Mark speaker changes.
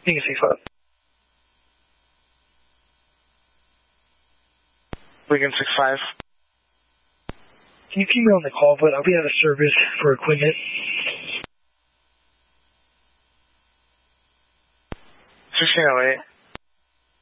Speaker 1: Lincoln 65. Lincoln 65. Can you keep me on the call, but I'll be out of service for equipment. 1608.